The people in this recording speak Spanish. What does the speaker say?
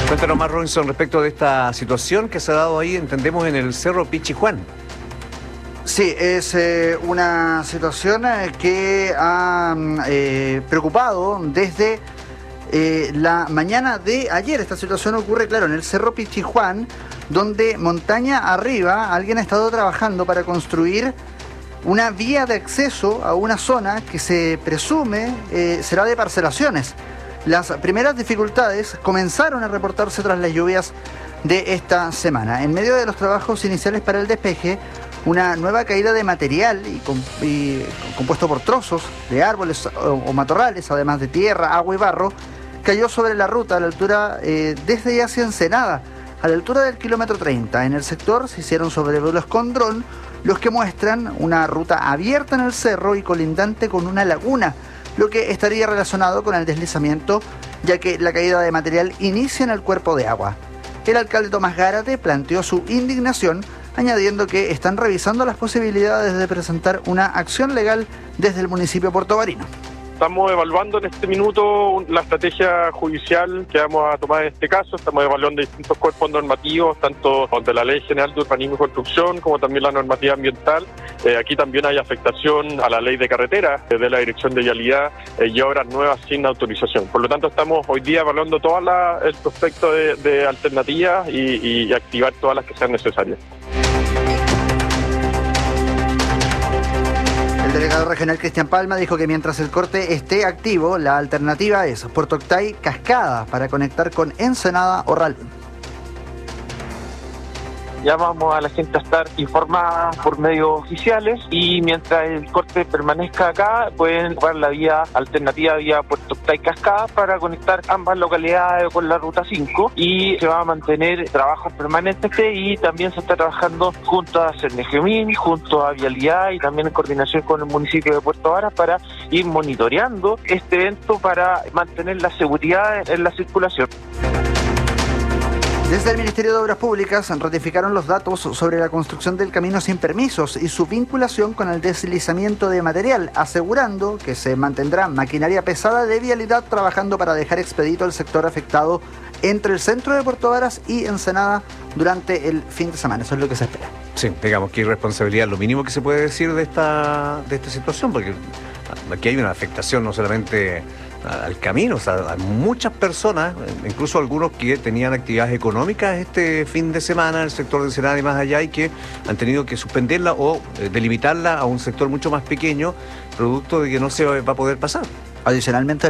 Cuéntanos más, Robinson, respecto de esta situación que se ha dado ahí, entendemos, en el Cerro Pichijuán. Sí, es una situación que ha preocupado desde la mañana de ayer. Esta situación ocurre, claro, en el Cerro Pichijuán, donde montaña arriba alguien ha estado trabajando para construir una vía de acceso a una zona que se presume será de parcelaciones. Las primeras dificultades comenzaron a reportarse tras las lluvias de esta semana. En medio de los trabajos iniciales para el despeje, una nueva caída de material y compuesto por trozos de árboles o matorrales, además de tierra, agua y barro, cayó sobre la ruta a la altura desde y hacia Ensenada, a la altura del kilómetro 30. En el sector se hicieron sobrevuelos con dron, los que muestran una ruta abierta en el cerro y colindante con una laguna, lo que estaría relacionado con el deslizamiento, ya que la caída de material inicia en el cuerpo de agua. El alcalde Tomás Gárate planteó su indignación, añadiendo que están revisando las posibilidades de presentar una acción legal desde el municipio portobarino. Estamos evaluando en este minuto la estrategia judicial que vamos a tomar en este caso. Estamos evaluando distintos cuerpos normativos, tanto de la Ley General de Urbanismo y Construcción como también la normativa ambiental. Aquí también hay afectación a la Ley de Carreteras de la Dirección de Vialidad y obras nuevas sin autorización. Por lo tanto, estamos hoy día evaluando todo el prospecto de alternativas y activar todas las que sean necesarias. El delegado regional Cristian Palma dijo que mientras el corte esté activo, la alternativa es Puerto Octay Cascada para conectar con Ensenada o Ralón. Llamamos a la gente a estar informada por medios oficiales y mientras el corte permanezca acá pueden ocupar la vía alternativa vía Puerto Octay Cascada para conectar ambas localidades con la ruta 5 y se va a mantener trabajos permanentes y también se está trabajando junto a Cernegemin, junto a Vialidad y también en coordinación con el municipio de Puerto Varas para ir monitoreando este evento para mantener la seguridad en la circulación. Desde el Ministerio de Obras Públicas ratificaron los datos sobre la construcción del camino sin permisos y su vinculación con el deslizamiento de material, asegurando que se mantendrá maquinaria pesada de vialidad trabajando para dejar expedito el sector afectado entre el centro de Puerto Varas y Ensenada durante el fin de semana. Eso es lo que se espera. Sí, digamos que irresponsabilidad, lo mínimo que se puede decir de esta situación, porque aquí hay una afectación no solamente al camino, o sea, a muchas personas, incluso algunos que tenían actividades económicas este fin de semana en el sector de Ensenada y más allá, y que han tenido que suspenderla o delimitarla a un sector mucho más pequeño, producto de que no se va a poder pasar. Adicionalmente,